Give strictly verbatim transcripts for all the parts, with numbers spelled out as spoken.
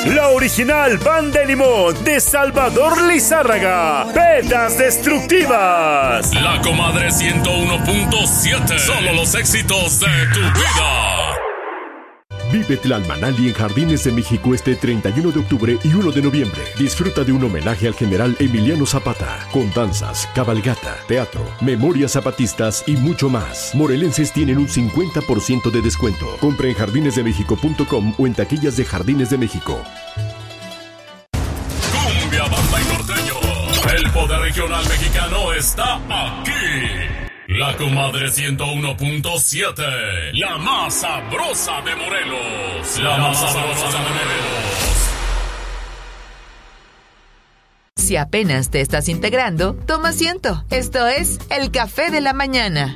La original pan de limón de Salvador Lizárraga. Pedas destructivas. La Comadre ciento uno punto siete. Solo los éxitos de tu vida. Vive Tlalmanali en Jardines de México este treinta y uno de octubre y uno de noviembre. Disfruta de un homenaje al general Emiliano Zapata, con danzas, cabalgata, teatro, memorias zapatistas y mucho más. Morelenses tienen un cincuenta por ciento de descuento. Compra en jardines de méxico punto com o en taquillas de Jardines de México. Cumbia, banda y norteño. El poder regional mexicano está aquí. La Comadre ciento uno punto siete. La más sabrosa de Morelos. La más sabrosa de Morelos. Si apenas te estás integrando, toma asiento. Esto es El Café de la Mañana.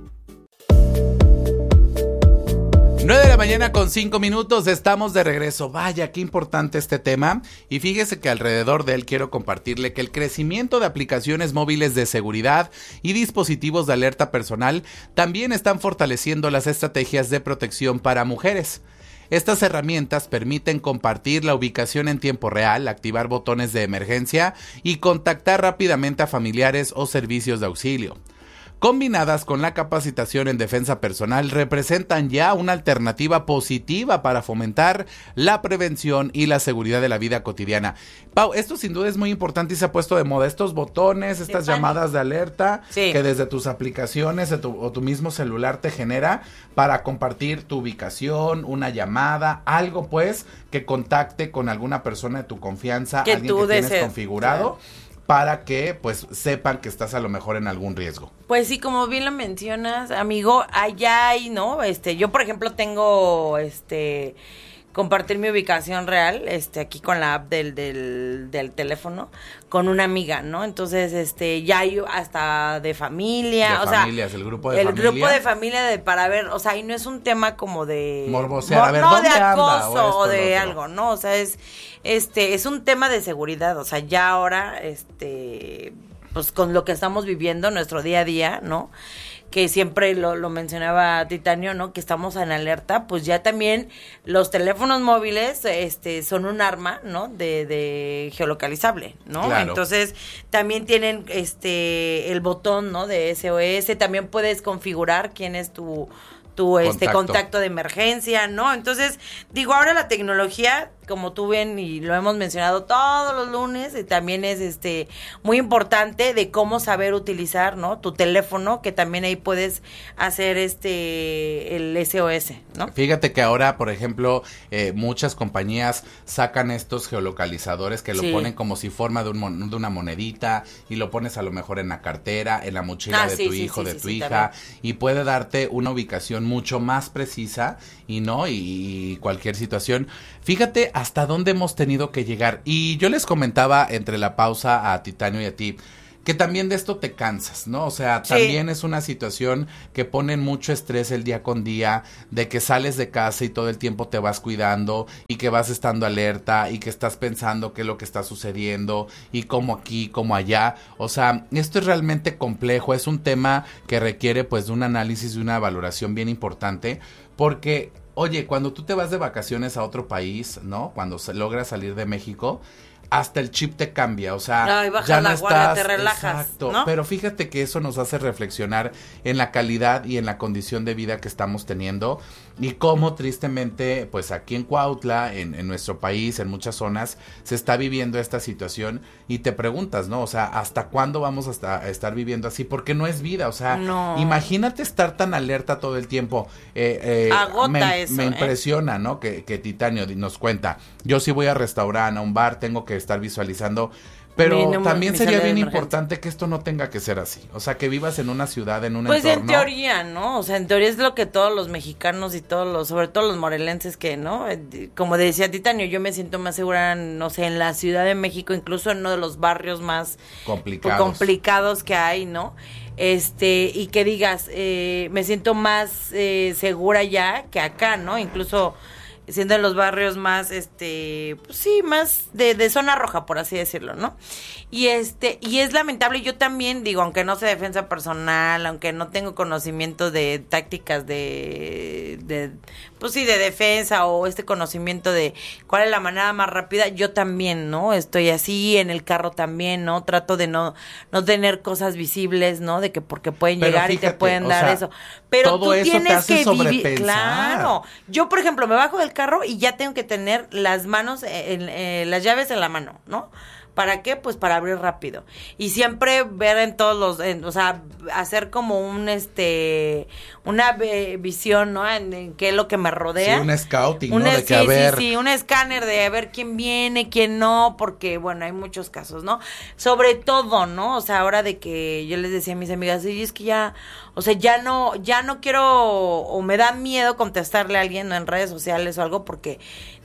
nueve de la mañana con cinco minutos, estamos de regreso. Vaya, qué importante este tema. Y fíjese que alrededor de él quiero compartirle que el crecimiento de aplicaciones móviles de seguridad y dispositivos de alerta personal también están fortaleciendo las estrategias de protección para mujeres. Estas herramientas permiten compartir la ubicación en tiempo real, activar botones de emergencia y contactar rápidamente a familiares o servicios de auxilio. Combinadas con la capacitación en defensa personal, representan ya una alternativa positiva para fomentar la prevención y la seguridad de la vida cotidiana. Pau, esto sin duda es muy importante y se ha puesto de moda. Estos botones, estas llamadas de alerta, sí, que desde tus aplicaciones de tu, o tu mismo celular te genera para compartir tu ubicación, una llamada, algo pues que contacte con alguna persona de tu confianza, que alguien que tienes configurado. Claro. Para que pues sepan que estás a lo mejor en algún riesgo. Pues sí, como bien lo mencionas, amigo, allá hay, ¿no? Este, yo por ejemplo tengo este compartir mi ubicación real, este, aquí con la app del, del, del teléfono, con una amiga, ¿no? Entonces, este, ya hay hasta de familia, de o familias, sea, el grupo de el familia. grupo de familia de para ver, o sea, y no es un tema como de morbosear, mor, a ver, no ¿dónde de acoso anda? O, o de algo, ¿no? O sea, es este, es un tema de seguridad, o sea, ya ahora, este, pues con lo que estamos viviendo, nuestro día a día, ¿no? Que siempre lo, lo mencionaba Titanio, ¿no? Que estamos en alerta, pues ya también los teléfonos móviles este, son un arma, ¿no? De, de geolocalizable, ¿no? Claro. Entonces, también tienen este el botón, ¿no? De S O S, también puedes configurar quién es tu, tu este contacto. contacto de emergencia, ¿no? Entonces, digo, ahora la tecnología, como tú ven y lo hemos mencionado todos los lunes, y también es este muy importante de cómo saber utilizar, ¿no? Tu teléfono, que también ahí puedes hacer este el S O S, ¿no? Fíjate que ahora, por ejemplo, eh, muchas compañías sacan estos geolocalizadores que lo sí. ponen como si forma de, un, de una monedita, y lo pones a lo mejor en la cartera, en la mochila ah, de sí, tu sí, hijo, sí, de sí, tu sí, hija, también. Y puede darte una ubicación mucho más precisa y no y, y cualquier situación. Fíjate hasta dónde hemos tenido que llegar. Y yo les comentaba entre la pausa a Titanio y a ti que también de esto te cansas, ¿no? O sea, sí. también es una situación que pone mucho estrés el día con día, de que sales de casa y todo el tiempo te vas cuidando y que vas estando alerta y que estás pensando qué es lo que está sucediendo y cómo aquí, cómo allá. O sea, esto es realmente complejo, es un tema que requiere pues de un análisis y una valoración bien importante, porque oye, cuando tú te vas de vacaciones a otro país, ¿no? Cuando se logra salir de México, hasta el chip te cambia, o sea, Ay, baja ya no la guardia, estás, te relajas, exacto, ¿no? Pero fíjate que eso nos hace reflexionar en la calidad y en la condición de vida que estamos teniendo y cómo tristemente, pues aquí en Cuautla, en, en nuestro país, en muchas zonas, se está viviendo esta situación y te preguntas, ¿no? O sea, ¿hasta cuándo vamos a, estar, a estar viviendo así? Porque no es vida, o sea, no. Imagínate estar tan alerta todo el tiempo. Eh, eh, Agota me, eso, me ¿eh? impresiona, ¿no? Que, que Titanio nos cuenta, yo sí voy a restaurante, a un bar, tengo que estar visualizando, pero no, también sería bien importante que esto no tenga que ser así, o sea, que vivas en una ciudad, en un pues entorno. Pues en teoría, ¿no? O sea, en teoría es lo que todos los mexicanos y todos los, sobre todo los morelenses que, ¿no? Como decía Titanio, yo me siento más segura, no sé, en la Ciudad de México, incluso en uno de los barrios más complicados, complicados que hay, ¿no? Este, y que digas, eh, me siento más eh, segura ya que acá, ¿no? Incluso siendo en los barrios más, este, pues sí, más de, de zona roja, por así decirlo, ¿no? Y este, y es lamentable, yo también digo, aunque no sé defensa personal, aunque no tengo conocimiento de tácticas de, de, pues sí, de defensa o este conocimiento de cuál es la manera más rápida, yo también, ¿no? Estoy así, en el carro también, ¿no? Trato de no, no tener cosas visibles, ¿no? De que porque pueden Pero llegar fíjate, y te pueden o dar sea, eso. Pero todo tú eso te tienes hace que vivir, sobrepensar. claro. Yo, por ejemplo, me bajo del carro y ya tengo que tener las manos, en, en, las llaves en la mano, ¿no? ¿Para qué? Pues para abrir rápido. Y siempre ver en todos los, en, o sea, hacer como un, este, una eh, visión, ¿no? En, en qué es lo que me rodea. Sí, un scouting, Un ¿no? es- De que, sí, a ver, sí, sí, un escáner de a ver quién viene, quién no, porque, bueno, hay muchos casos, ¿no? Sobre todo, ¿no? O sea, ahora de que yo les decía a mis amigas, y es que ya, o sea, ya no, ya no quiero, o me da miedo contestarle a alguien, ¿no? En redes sociales o algo, porque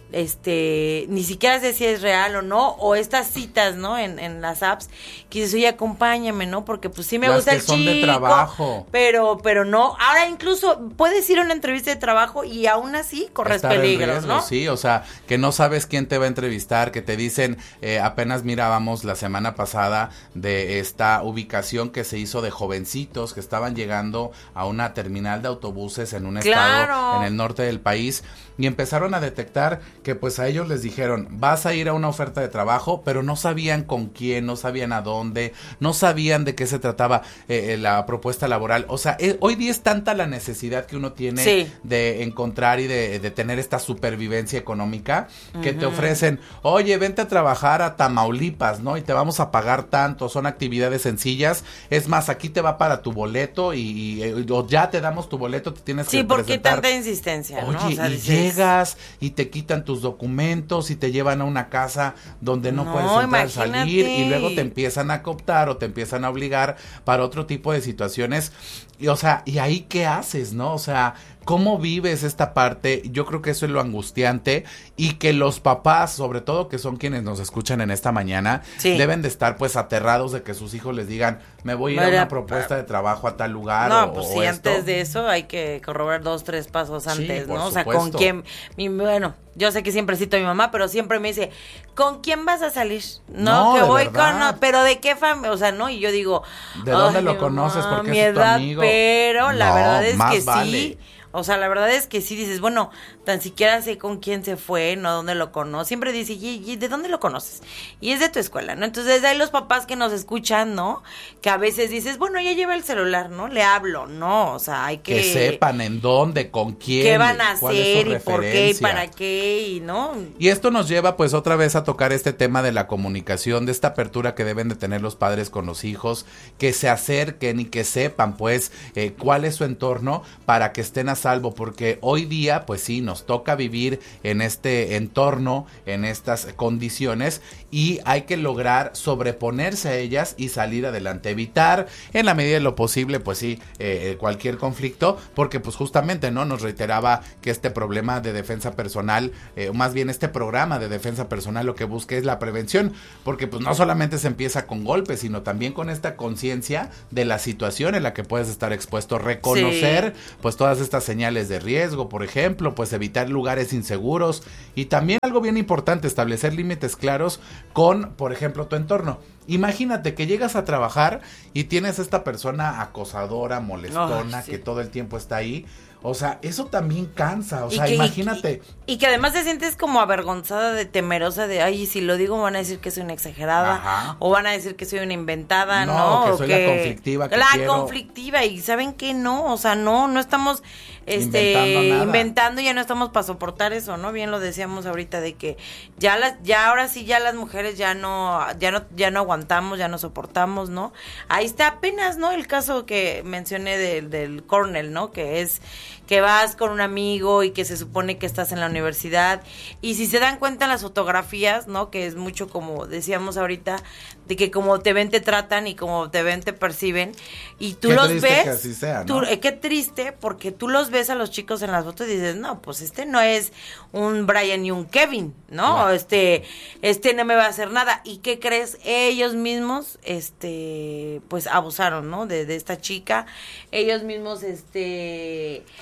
este, ni siquiera sé si es real o no, o estas citas, ¿no? En, en las apps, que dices, oye, acompáñame, ¿no? Porque pues sí me Las gusta que el son chico, de trabajo. pero, pero no, ahora incluso puedes ir a una entrevista de trabajo y aún así corres estar en peligro, riesgo, ¿no? sí, o sea, que no sabes quién te va a entrevistar, que te dicen, eh, apenas mirábamos la semana pasada de esta ubicación que se hizo de jovencitos que estaban llegando a una terminal de autobuses en un Claro. estado en el norte del país y empezaron a detectar que pues a ellos les dijeron, vas a ir a una oferta de trabajo, pero no sabían con quién, no sabían a dónde, no sabían de qué se trataba eh, la propuesta laboral. O sea, eh, hoy día es tanta la necesidad que uno tiene Sí. de encontrar y de, de tener esta supervivencia económica que te Ujú. ofrecen, oye, vente a trabajar a Tamaulipas, ¿no? Y te vamos a pagar tanto, son actividades sencillas, es más, aquí te va para tu boleto y, y, eh, o ya te damos tu boleto, te tienes Sí, que ¿por qué presentar. tanta insistencia, Oye, no? O sea, y dices, llegas y te quitan tus documentos y te llevan a una casa donde no, No, puedes entrar, imagínate. salir y luego te empiezan a cooptar o te empiezan a obligar para otro tipo de situaciones. Y, o sea, ¿y ahí qué haces, no? O sea, ¿cómo vives esta parte? Yo creo que eso es lo angustiante y que los papás, sobre todo que son quienes nos escuchan en esta mañana, Sí. deben de estar pues aterrados de que sus hijos les digan, me voy a ir a Vaya, una propuesta de trabajo a tal lugar no, o, pues o sí, esto. antes de eso hay que corroborar dos, tres pasos Sí, antes, por ¿no? O sea, con supuesto. quién, mi, bueno, yo sé que siempre cito a mi mamá, pero siempre me dice, ¿con quién vas a salir? No, No, que de voy verdad. con, no, pero ¿de qué familia? O sea, ¿no? Y yo digo, ¿De dónde "Ay, lo mi conoces? mamá, ¿Por qué mi es tu edad", amigo? pero la No, verdad es más que vale. sí. O sea, la verdad es que sí dices, bueno, tan siquiera sé con quién se fue, no dónde lo conoce. Siempre dice, ¿y, y de dónde lo conoces? Y es de tu escuela, ¿no? Entonces, hay los papás que nos escuchan, ¿no? Que a veces dices, bueno, ya lleva el celular, ¿no? Le hablo, ¿no? O sea, hay que... Que sepan en dónde, con quién, qué van a cuál es su hacer y por qué y referencia. para qué y no. Y esto nos lleva pues otra vez a tocar este tema de la comunicación, de esta apertura que deben de tener los padres con los hijos, que se acerquen y que sepan pues eh, cuál es su entorno para que estén a salvo, porque hoy día pues sí, nos toca vivir en este entorno, en estas condiciones y hay que lograr sobreponerse a ellas y salir adelante, evitar en la medida de lo posible pues sí, eh, cualquier conflicto, porque pues justamente no nos reiteraba que este problema de defensa personal, eh, más bien este programa de defensa personal lo que busca es la prevención, porque pues no solamente se empieza con golpes, sino también con esta conciencia de la situación en la que puedes estar expuesto, reconocer sí. pues todas estas señales de riesgo, por ejemplo, pues evitar lugares inseguros y también algo bien importante, establecer límites claros con, por ejemplo, tu entorno. Imagínate que llegas a trabajar y tienes esta persona acosadora, molestona, oh, sí. que todo el tiempo está ahí. O sea, eso también cansa, o sea, que, imagínate. Y, y que además te sientes como avergonzada, de temerosa de, ay, si lo digo van a decir que soy una exagerada, ajá. o van a decir que soy una inventada, ¿no? No, que o soy que, la conflictiva que La quiero. conflictiva, y ¿saben qué? No, o sea, no, no estamos este inventando, inventando ya no estamos para soportar eso, ¿no? Bien lo decíamos ahorita de que ya las, ya ahora sí ya las mujeres ya no, ya no, ya no aguantamos, ya no soportamos, ¿no? Ahí está apenas, ¿no? El caso que mencioné de, del Cornell, ¿no? Que es que vas con un amigo y que se supone que estás en la universidad y si se dan cuenta en las fotografías, ¿no? Que es mucho como decíamos ahorita, de que como te ven te tratan y como te ven te perciben y tú qué los triste ves, que así sea, ¿no? tú, eh, qué triste porque tú los ves a los chicos en las fotos y dices, no, pues este no es un Brian y un Kevin, ¿no? no. Este, este no me va a hacer nada. ¿Y qué crees? Ellos mismos, este, pues abusaron, ¿no? De, de esta chica. Ellos mismos, este...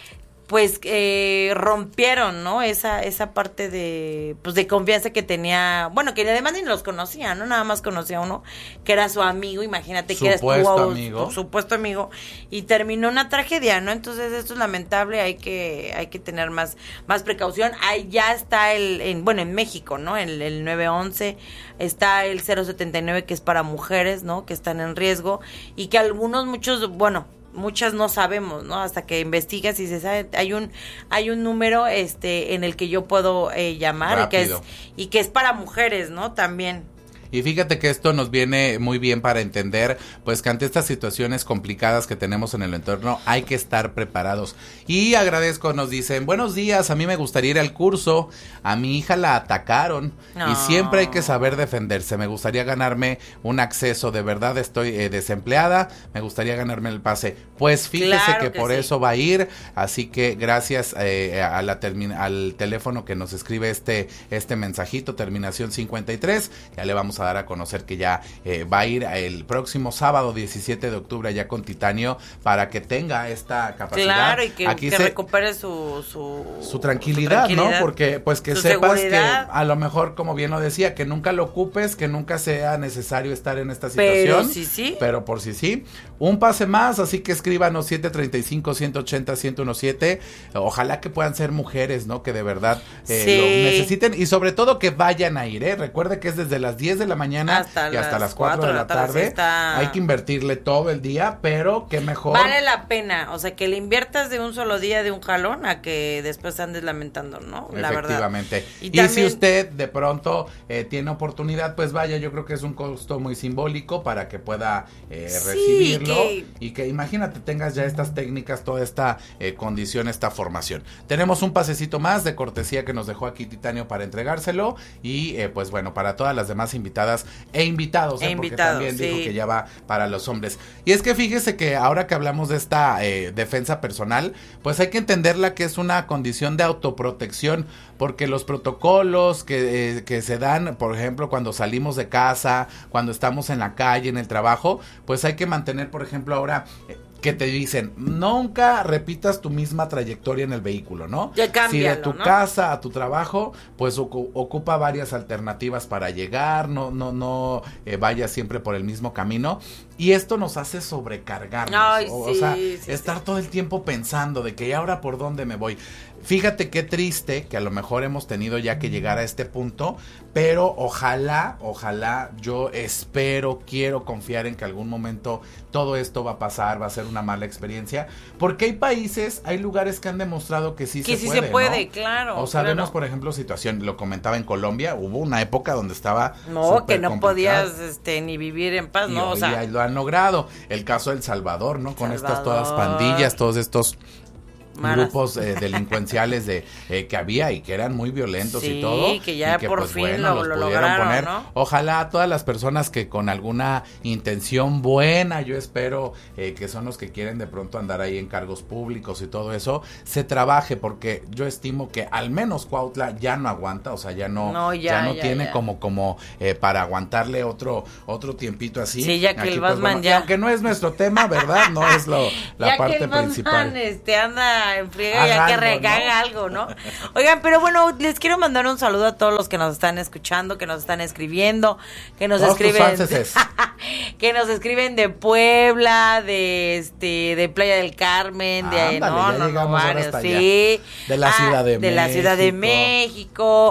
pues eh, rompieron, ¿no? Esa esa parte de pues de confianza que tenía, bueno, que además ni los conocía, ¿no? Nada más conocía a uno que era su amigo, imagínate que era su amigo. supuesto amigo y terminó una tragedia, ¿no? Entonces esto es lamentable, hay que hay que tener más más precaución. Ahí ya está el en, bueno, en México, ¿no? El, el nueve once, está el cero setenta y nueve que es para mujeres, ¿no? Que están en riesgo y que algunos muchos, bueno, muchas no sabemos, ¿no? Hasta que investigas y se sabe, hay un hay un número este en el que yo puedo eh, llamar y que es y que es para mujeres, ¿no? También. Y fíjate que esto nos viene muy bien para entender, pues, que ante estas situaciones complicadas que tenemos en el entorno hay que estar preparados. Y agradezco, nos dicen, buenos días, a mí me gustaría ir al curso, a mi hija la atacaron no. y siempre hay que saber defenderse. Me gustaría ganarme un acceso, de verdad estoy eh, desempleada, me gustaría ganarme el pase. Pues fíjese claro que, que por sí. eso va a ir, así que gracias eh, a la termi- al teléfono que nos escribe este, este mensajito, terminación cincuenta y tres, ya le vamos a dar a conocer que ya eh, va a ir el próximo sábado diecisiete de octubre allá con Titanio para que tenga esta capacidad. Claro, y que, Aquí que se, recupere su, su, su, tranquilidad, su tranquilidad, ¿no? Porque pues que sepas seguridad. Que a lo mejor, como bien lo decía, que nunca lo ocupes, que nunca sea necesario estar en esta situación. Pero sí, sí. Pero por sí, sí. Un pase más, así que escríbanos siete treinta y cinco, ciento ochenta, ciento diecisiete. Ojalá que puedan ser mujeres, ¿no? Que de verdad eh, sí. lo necesiten y sobre todo que vayan a ir, ¿eh? Recuerde que es desde las diez de la mañana hasta y hasta las cuatro de la tarde, tarde. Está... hay que invertirle todo el día, pero qué mejor. Vale la pena, o sea, que le inviertas de un solo día de un jalón a que después andes lamentando, ¿no? La Efectivamente. Verdad. Y, y también... si usted de pronto eh, tiene oportunidad, pues vaya, yo creo que es un costo muy simbólico para que pueda eh, sí, recibirlo que... y que imagínate tengas ya estas técnicas, toda esta eh, condición, esta formación. Tenemos un pasecito más de cortesía que nos dejó aquí Titanio para entregárselo y eh, pues bueno, para todas las demás invitadas e invitados, e ¿eh? invitados, porque también sí. dijo que ya va para los hombres. Y es que fíjese que ahora que hablamos de esta eh, defensa personal, pues hay que entenderla que es una condición de autoprotección, porque los protocolos que, eh, que se dan, por ejemplo, cuando salimos de casa, cuando estamos en la calle, en el trabajo, pues hay que mantener, por ejemplo, ahora... Eh, que te dicen, nunca repitas tu misma trayectoria en el vehículo, ¿no? Ya cámbialo, si de tu ¿no? casa a tu trabajo, pues ocu- ocupa varias alternativas para llegar, no no no eh, vaya siempre por el mismo camino. Y esto nos hace sobrecargarnos, Ay, o, sí, o sea, sí, estar sí. todo el tiempo pensando de que ¿y ahora por dónde me voy? Fíjate qué triste que a lo mejor hemos tenido ya que llegar a este punto, pero ojalá, ojalá, yo espero, quiero confiar en que algún momento todo esto va a pasar, va a ser una mala experiencia, porque hay países, hay lugares que han demostrado que sí que se sí puede, se puede, ¿no? claro. O sea, claro. vemos, por ejemplo, situación, lo comentaba en Colombia, hubo una época donde estaba no, que no complicado. podías este ni vivir en paz, y ¿no? O hoy sea, lo han logrado. El caso de El Salvador, ¿no? Con Salvador. estas todas pandillas, todos estos Maras. grupos eh, delincuenciales de eh, que había y que eran muy violentos sí, y todo. que ya y que, por pues, fin bueno, lo, los lo pudieron lograron, poner. ¿no? Ojalá todas las personas que con alguna intención buena, yo espero eh, que son los que quieren de pronto andar ahí en cargos públicos y todo eso, se trabaje, porque yo estimo que al menos Cuautla ya no aguanta, o sea, ya no, no ya, ya no ya, tiene ya. como como eh, para aguantarle otro otro tiempito así. Sí, ya que Aquí, el pues, Batman bueno, ya. aunque no es nuestro tema, ¿verdad? No es lo la ya parte que el Batman, principal. este anda en friega, ya que Agando, recaga ¿no? algo, ¿no? Oigan, pero bueno, les quiero mandar un saludo a todos los que nos están escuchando, que nos están escribiendo, que nos Todos tus escriben franceses. que nos escriben de Puebla, de este de Playa del Carmen, de Ándale, no, ya no, no, llegamos ahora varios, hasta sí. allá. De la Ciudad de de México. la Ciudad de México,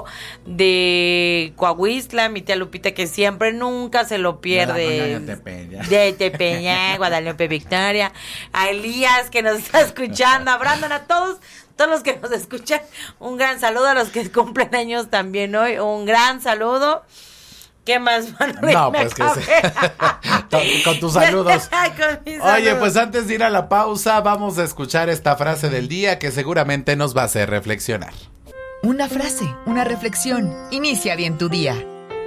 de Coahuistla, mi tía Lupita que siempre nunca se lo pierde. De la Doña Tepeña. De Tepeña, Guadalupe Victoria, a Elías que nos está escuchando, a Brandon, a todos, todos los que nos escuchan, un gran saludo a los que cumplen años también hoy, un gran saludo. ¿Qué más, Manuel? No, Me pues que acabé. se... con tus saludos. Con mis Oye, saludos. pues antes de ir a la pausa, vamos a escuchar esta frase del día que seguramente nos va a hacer reflexionar. Una frase, una reflexión. Inicia bien tu día.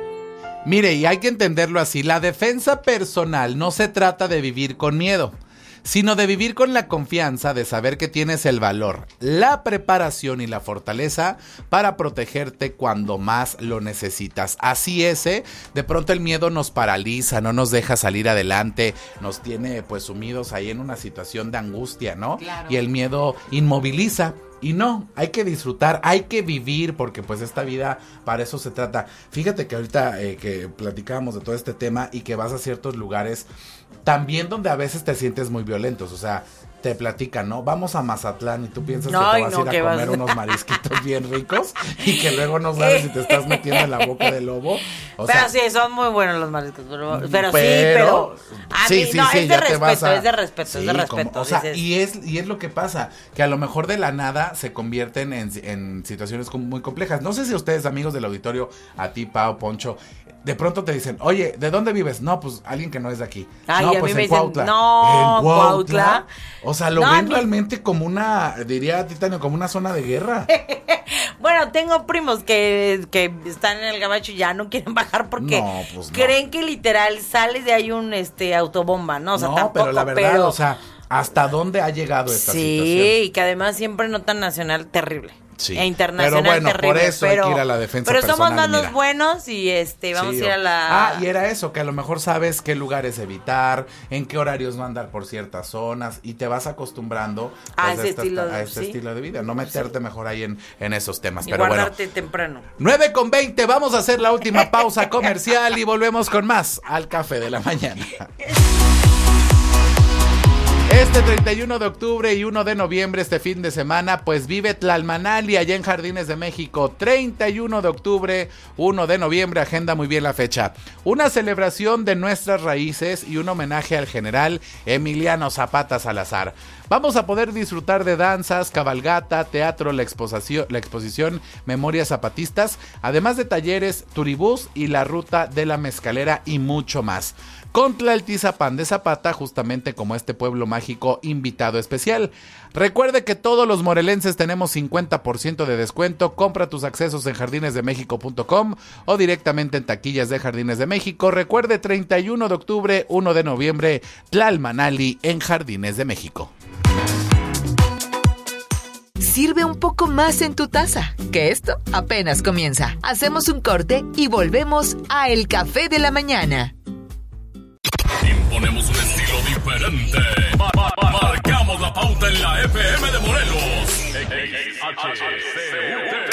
Mire, y hay que entenderlo así, la defensa personal no se trata de vivir con miedo, sino de vivir con la confianza de saber que tienes el valor, la preparación y la fortaleza para protegerte cuando más lo necesitas. Así es, ¿eh? De pronto el miedo nos paraliza, no nos deja salir adelante, nos tiene pues sumidos ahí en una situación de angustia, ¿no? Claro. Y el miedo inmoviliza. Y no, hay que disfrutar, hay que vivir, porque pues esta vida para eso se trata. Fíjate que ahorita eh, que platicábamos de todo este tema y que vas a ciertos lugares también donde a veces te sientes muy violentos, o sea, te platican, ¿no? Vamos a Mazatlán y tú piensas Ay, que te vas no, a ir a que comer vas- unos marisquitos bien ricos y que luego no sabes si te estás metiendo en la boca del lobo. O pero sea, sí, son muy buenos los mariscos. Pero, pero, pero- sí, pero. A sí, mí, sí, no, sí, es de ya te vas respeto, a- es de respeto, Sí, es de respeto. como- o sea, dices, y es, y es lo que pasa, que a lo mejor de la nada se convierten en, en situaciones como muy complejas. No sé si ustedes, amigos del auditorio, a ti, Pau, Poncho, de pronto te dicen, oye, ¿de dónde vives? No, pues alguien que no es de aquí. Ay, no, a mí pues me en dicen, Cuautla. no, ¿En Cuautla? O sea, lo No, a ven mí- realmente como una, diría Titanio, como una zona de guerra. Bueno, tengo primos que, que están en el gabacho y ya no quieren bajar porque No, pues no. creen que literal sales de ahí un este autobomba, ¿no? O sea, no, tampoco, pero la verdad, pero- o sea, ¿hasta dónde ha llegado esta sí, situación? y que además siempre notan nacional terrible. Sí. E internacional Pero bueno, terrible. por eso hay pero, que ir a la defensa Pero somos personal, más mira. los buenos y este vamos Sí, a ir a o- la... Ah, y era eso, que a lo mejor sabes qué lugares evitar, en qué horarios no andar por ciertas zonas y te vas acostumbrando A pues, ese esta- estilo de- a este sí. estilo de vida, no meterte mejor ahí en, en esos temas. y Pero bueno, guardarte temprano. nueve con veinte, vamos a hacer la última pausa comercial y volvemos con más al Café de la Mañana. Este treinta y uno de octubre y uno de noviembre, este fin de semana, pues vive Tlalmanali allá en Jardines de México. treinta y uno de octubre, uno de noviembre, agenda muy bien la fecha. Una celebración de nuestras raíces y un homenaje al general Emiliano Zapata Salazar. Vamos a poder disfrutar de danzas, cabalgata, teatro, la exposición, la exposición Memorias Zapatistas, además de talleres, turibús y la ruta de la mezcalera y mucho más. Con Tlaltizapán de Zapata, justamente como este pueblo mágico invitado especial. Recuerde que todos los morelenses tenemos cincuenta por ciento de descuento. Compra tus accesos en jardines de méxico punto com o directamente en taquillas de Jardines de México. Recuerde, treinta y uno de octubre, uno de noviembre, Tlalmanali en Jardines de México. Sirve un poco más en tu taza, que esto apenas comienza. Hacemos un corte y volvemos a El Café de la Mañana. Imponemos un estilo diferente. Ma- ma- ma- Marcamos la pauta en la F M de Morelos. X H C U T.